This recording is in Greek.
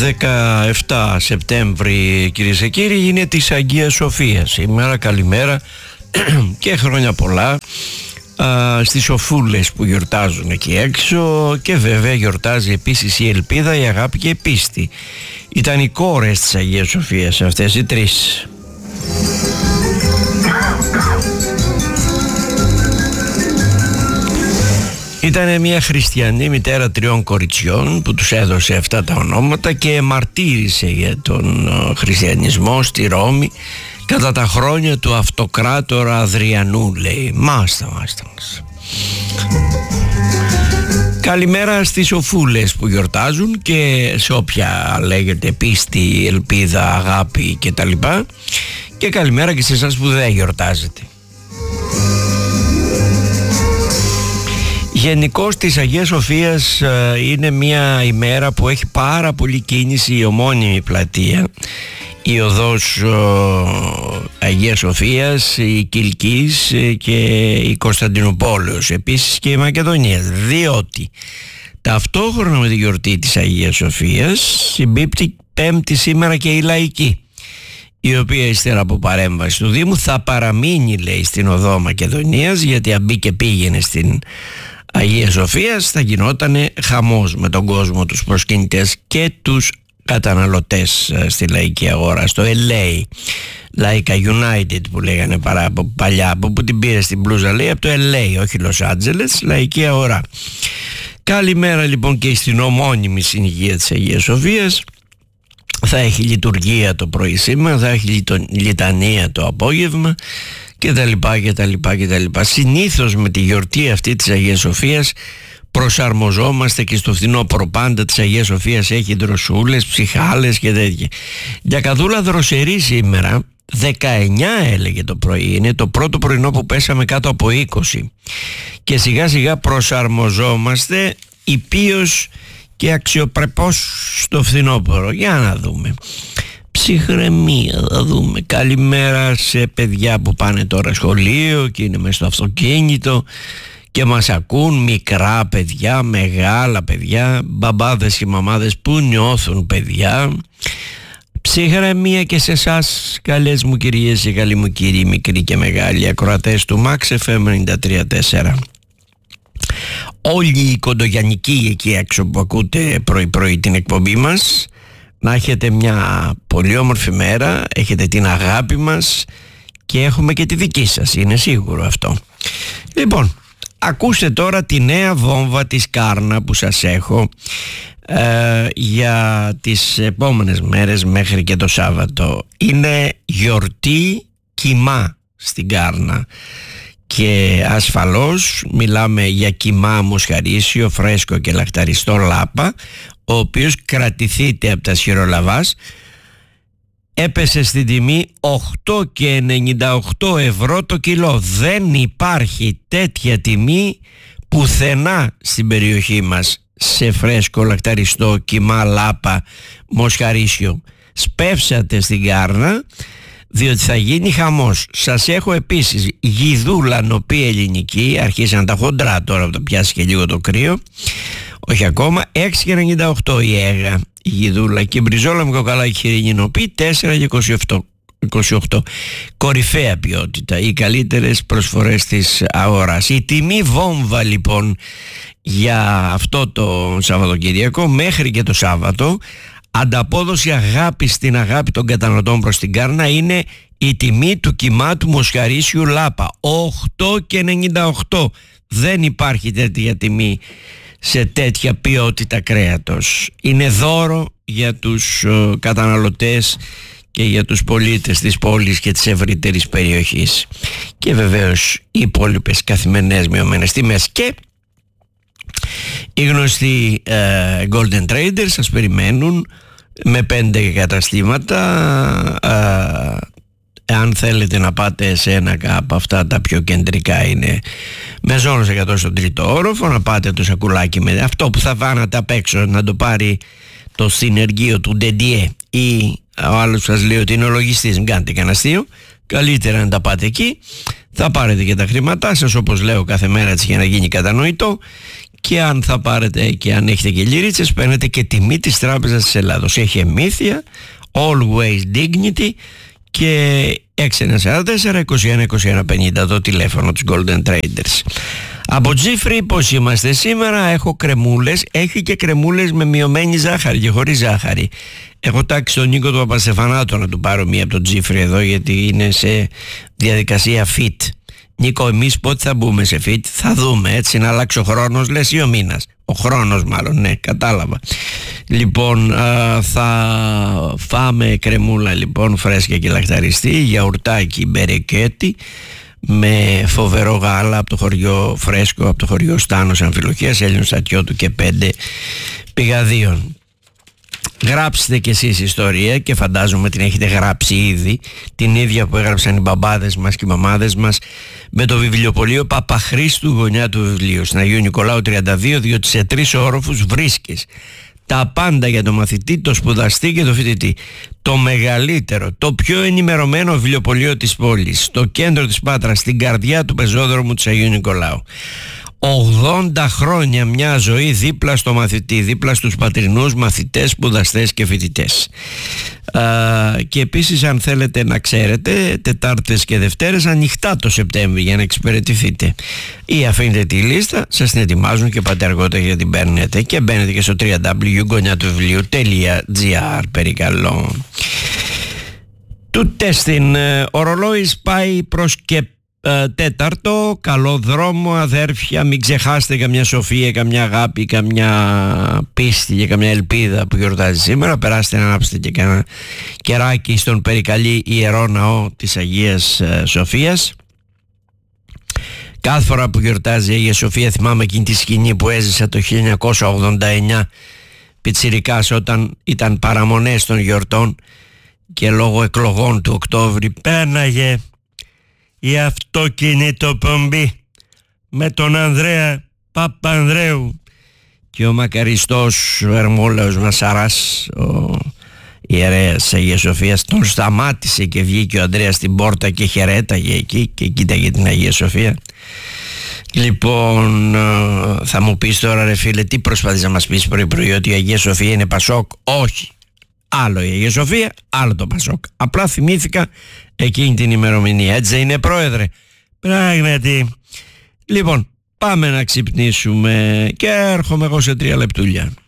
17 Σεπτέμβρη, κυρίες και κύριοι, είναι της Αγίας Σοφίας σήμερα. Καλημέρα και χρόνια πολλά στις σοφούλες που γιορτάζουν εκεί έξω, και βέβαια γιορτάζει επίσης η ελπίδα, η αγάπη και η πίστη. Ήταν οι κόρες της Αγίας Σοφίας αυτές οι τρεις. Ήταν μια χριστιανή μητέρα 3 κοριτσιών που τους έδωσε αυτά τα ονόματα και μαρτύρησε για τον χριστιανισμό στη Ρώμη κατά τα χρόνια του αυτοκράτορα Αδριανού, λέει. Μάστα. Καλημέρα στις σοφούλες που γιορτάζουν και σε όποια λέγεται πίστη, ελπίδα, αγάπη κτλ. Και καλημέρα και σε εσάς που δεν γιορτάζετε. Γενικώς της Αγίας Σοφίας είναι μια ημέρα που έχει πάρα πολύ κίνηση η ομώνυμη πλατεία, η οδός Αγίας Σοφίας, η Κιλκής και η Κωνσταντινούπολεως, επίσης και η Μακεδονία, διότι ταυτόχρονα με τη γιορτή της Αγίας Σοφίας συμπίπτει Πέμπτη σήμερα και η Λαϊκή, η οποία ύστερα από παρέμβαση του Δήμου θα παραμείνει, λέει, στην οδό Μακεδονίας, γιατί αν μπήκε πήγαινε στην Αγία Σοφίας θα γινότανε χαμός με τον κόσμο, τους προσκυνητές και τους καταναλωτές στη λαϊκή αγορά, στο LA, Λαϊκά United που λέγανε από παλιά, από που την πήρε στην μπλούζα, λέει, από το LA, όχι Los Angeles, λαϊκή αγορά. Καλημέρα λοιπόν και στην ομώνυμη συνοικία της Αγίας Σοφίας. Θα έχει λειτουργία το πρωί σήμερα, θα έχει λιτανία το απόγευμα και τα λοιπά. Συνήθως με τη γιορτή αυτή της Αγίας Σοφίας προσαρμοζόμαστε και στο φθινόπωρο. Πάντα της Αγίας Σοφίας έχει δροσούλες, ψυχάλες και τέτοια. Διακαδούλα δροσερή σήμερα, 19 έλεγε το πρωί. Είναι το πρώτο πρωινό που πέσαμε κάτω από 20 και σιγά σιγά προσαρμοζόμαστε υπείως και αξιοπρεπώς στο φθινόπωρο. Για να δούμε. Ψυχραιμία θα δούμε. Καλημέρα σε παιδιά που πάνε τώρα σχολείο και είναι μέσα στο αυτοκίνητο και μας ακούν, μικρά παιδιά, μεγάλα παιδιά, μπαμπάδες και μαμάδες που νιώθουν παιδιά. Ψυχραιμία και σε εσάς, καλές μου κυρίες και καλοί μου κύριοι, μικροί και μεγάλοι ακροατές του Max FM 93.4. Όλοι οι κοντογιανικοί εκεί έξω που ακούτε πρωί-πρωί την εκπομπή μας, να έχετε μια πολύ όμορφη μέρα, έχετε την αγάπη μας και έχουμε και τη δική σας, είναι σίγουρο αυτό. Λοιπόν, ακούστε τώρα τη νέα βόμβα της Κάρνα που σας έχω για τις επόμενες μέρες μέχρι και το Σάββατο. Είναι γιορτή κιμά στην Κάρνα και ασφαλώς μιλάμε για κιμά μοσχαρίσιο, φρέσκο και λαχταριστό λάπα, ο οποίος, κρατηθείτε από τα σχυρολαβάς, έπεσε στην τιμή 8,98 ευρώ το κιλό. Δεν υπάρχει τέτοια τιμή πουθενά στην περιοχή μας σε φρέσκο λαχταριστό κιμά λάπα μοσχαρίσιο. Σπεύσατε στην Κάρνα, διότι θα γίνει χαμός. Σας έχω επίσης γιδούλα νοπή ελληνική, αρχίσαν τα χοντρά τώρα που το πιάσει και λίγο το κρύο, όχι ακόμα, 6,98 η έγα η γιδούλα, και μπριζόλα με κοκαλάκι χοιρινή νοπή 4,28. Κορυφαία ποιότητα, οι καλύτερες προσφορές της αγοράς. Η τιμή βόμβα λοιπόν για αυτό το Σαββατοκυριακό μέχρι και το Σάββατο, ανταπόδοση αγάπη στην αγάπη των καταναλωτών προς την Κάρνα, είναι η τιμή του κιμά του μοσχαρίσιου λάπα, 8,98. Δεν υπάρχει τέτοια τιμή σε τέτοια ποιότητα κρέατος. Είναι δώρο για τους καταναλωτές και για τους πολίτες της πόλης και της ευρύτερης περιοχής. Και βεβαίως οι υπόλοιπες καθημερινές μειωμένες τιμές. Και οι γνωστοί Golden Traders σας περιμένουν με 5 καταστήματα. Αν θέλετε να πάτε σε ένα από αυτά τα πιο κεντρικά, είναι Μεζόνος 100 στον τρίτο όροφο, να πάτε το σακουλάκι με αυτό που θα βάνατε απ' έξω να το πάρει το συνεργείο του Ντεντιέ, ή ο άλλος σας λέει ότι είναι ο λογιστής, μην κάνετε κανένα αστείο, καλύτερα να τα πάτε εκεί, θα πάρετε και τα χρήματά σας, όπως λέω κάθε μέρα, έτσι, για να γίνει κατανοητό, Και αν θα πάρετε και αν έχετε και λίριτσες, παίρνετε και τιμή της Τράπεζας της Ελλάδος. Έχει εμήθεια, always dignity, και 644-21-21-50 το τηλέφωνο της Golden Traders. Από Τζίφρι, πώς είμαστε σήμερα? Έχω κρεμούλες, έχει και κρεμούλες με μειωμένη ζάχαρη και χωρίς ζάχαρη. Έχω τάξει τον Νίκο του Παπαστεφανάτο να του πάρω μία από τον Τζίφρι εδώ, γιατί είναι σε διαδικασία fit. Νίκο, εμείς πότε θα μπούμε σε fit? Θα δούμε, έτσι, να αλλάξει ο χρόνος, λες, ή ο μήνας? Ο χρόνος μάλλον, ναι, κατάλαβα. Λοιπόν, θα φάμε κρεμούλα λοιπόν φρέσκια και λαχταριστή, γιαουρτάκι μπερεκέτι με φοβερό γάλα από το χωριό φρέσκο, από το χωριό Στάνος Αμφιλοχίας, Έλληνος Στατιώτου και 5 πηγαδίων. Γράψτε κι εσείς ιστορία, και φαντάζομαι την έχετε γράψει ήδη, την ίδια που έγραψαν οι μπαμπάδες μας και οι μαμάδες μας, με το βιβλιοπωλείο Παπαχρήστου, γωνιά του βιβλίου, στην Αγίου Νικολάου 32, διότι σε 3 όροφους βρίσκεις τα πάντα για το μαθητή, το σπουδαστή και το φοιτητή. Το μεγαλύτερο, το πιο ενημερωμένο βιβλιοπωλείο της πόλης, στο κέντρο της Πάτρας, στην καρδιά του πεζόδρομου της Αγίου Νικολάου. 80 χρόνια μια ζωή δίπλα στο μαθητή, δίπλα στους πατρινούς μαθητές, σπουδαστές και φοιτητές. Και επίσης, αν θέλετε να ξέρετε, Τετάρτες και Δευτέρες ανοιχτά το Σεπτέμβρη για να εξυπηρετηθείτε. Ή αφήνετε τη λίστα, σας την ετοιμάζουν και πάτε αργότερα για την παίρνετε, και μπαίνετε και στο www.goniatouviβλίου.gr, περικαλώ. Τούτε στην ορολόι πάει προς και τέταρτο. Καλό δρόμο, αδέρφια, μην ξεχάσετε καμιά σοφία, καμιά αγάπη, καμιά πίστη και καμιά ελπίδα που γιορτάζει σήμερα. Περάστε να ανάψετε και κανένα κεράκι στον περικαλή ιερό ναό της Αγίας Σοφίας. Κάθε φορά που γιορτάζει η Αγία Σοφία θυμάμαι εκείνη τη σκηνή που έζησα το 1989 πιτσιρικάς, όταν ήταν παραμονές των γιορτών και λόγω εκλογών του Οκτώβρη πέρναγε η αυτοκινητοπομπή με τον Ανδρέα Παπανδρέου και ο μακαριστός ο Ερμόλαος Μασαράς, ο ιερέας της Αγίας Σοφίας, τον σταμάτησε και βγήκε ο Ανδρέας στην πόρτα και χαιρέταγε εκεί και κοίταγε την Αγία Σοφία. Λοιπόν, θα μου πεις τώρα, ρε φίλε, τι προσπαθείς να μας πεις πρωί-πρωί, ότι η Αγία Σοφία είναι Πασόκ? Όχι. Άλλο η Αγία Σοφία, άλλο το Πασόκ. Απλά θυμήθηκα εκείνη την ημερομηνία. Έτσι είναι, πρόεδρε? Πράγματι. Λοιπόν, πάμε να ξυπνήσουμε και έρχομαι εγώ σε 3 λεπτούλια.